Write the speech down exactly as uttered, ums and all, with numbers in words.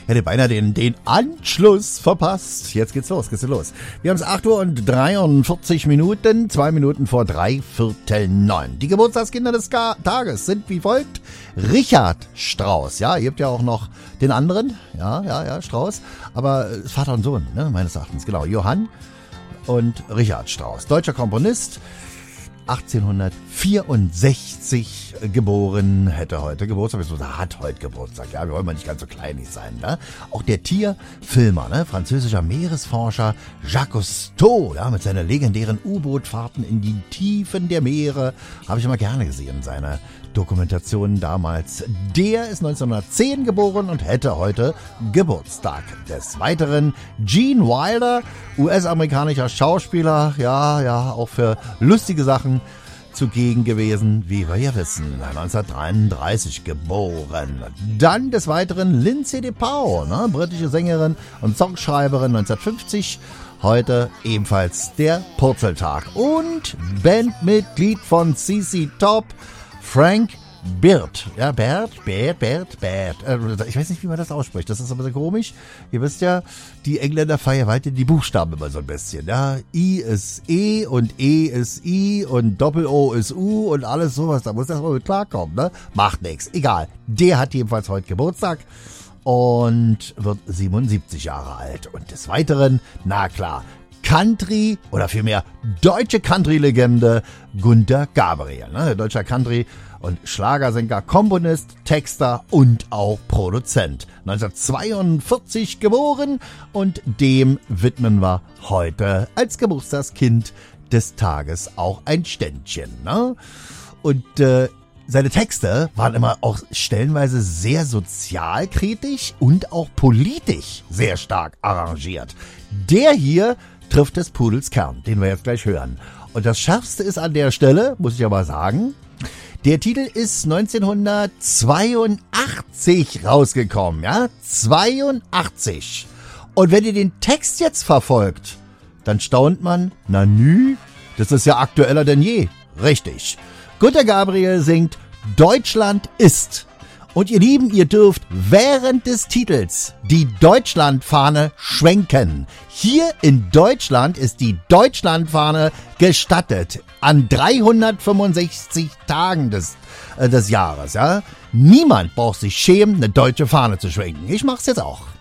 Hätte beinahe den, den Anschluss verpasst. Jetzt geht's los, geht's los. Wir haben es acht Uhr und dreiundvierzig Minuten, zwei Minuten vor drei Viertel neun. Die Geburtstagskinder des Ga- Tages sind wie folgt. Richard Strauss, ja, ihr habt ja auch noch den anderen, ja, ja, ja, Strauss, aber Vater und Sohn, ne, meines Erachtens, genau, Johann und Richard Strauss, deutscher Komponist, achtzehnhundertvierundsechzig geboren, hätte heute Geburtstag, beziehungsweise hat heute Geburtstag, ja, wir wollen mal nicht ganz so kleinig sein, ne? Auch der Tierfilmer, ne, französischer Meeresforscher Jacques Cousteau, ja, mit seiner legendären U-Boot-Fahrten in die Tiefen der Meere, habe ich immer gerne gesehen, seine Dokumentationen damals. Der ist neunzehnhundertzehn geboren und hätte heute Geburtstag. Des Weiteren Gene Wilder, U S-amerikanischer Schauspieler, ja, ja, auch für lustige Sachen zugegen gewesen, wie wir ja wissen, neunzehnhundertdreiunddreißig geboren. Dann des Weiteren Lindsay DePau, ne, britische Sängerin und Songschreiberin, neunzehnhundertfünfzig, heute ebenfalls der Purzeltag. Und Bandmitglied von C C Top, Frank Beard. Ja, Beard, Beard, Beard, Beard. Ich weiß nicht, wie man das ausspricht. Das ist aber so komisch. Ihr wisst ja, die Engländer vergewaltigen die Buchstaben immer so ein bisschen. Ja, I ist E und E ist I und Doppel-O ist U und alles sowas. Da muss das mal mit klarkommen, ne? Macht nichts. Egal. Der hat jedenfalls heute Geburtstag und wird siebenundsiebzig Jahre alt. Und des Weiteren, na klar, Country oder vielmehr deutsche Country-Legende Günter Gabriel, ne? Deutscher Country- und Schlagersänger, Komponist, Texter und auch Produzent. neunzehnhundertzweiundvierzig geboren und dem widmen wir heute als Geburtstagskind des Tages auch ein Ständchen, ne? Und äh, seine Texte waren immer auch stellenweise sehr sozialkritisch und auch politisch sehr stark arrangiert. Der hier trifft des Pudels Kern, den wir jetzt gleich hören. Und das Schärfste ist an der Stelle, muss ich aber sagen, der Titel ist neunzehnhundertzweiundachtzig rausgekommen, ja, zweiundachtzig. Und wenn ihr den Text jetzt verfolgt, dann staunt man, na nü, das ist ja aktueller denn je. Richtig. Günter Gabriel singt Deutschland ist. Und ihr Lieben, ihr dürft während des Titels die Deutschlandfahne schwenken. Hier in Deutschland ist die Deutschlandfahne gestattet an dreihundertfünfundsechzig Tagen des, äh, des Jahres. Ja? Niemand braucht sich schämen, eine deutsche Fahne zu schwenken. Ich mach's jetzt auch.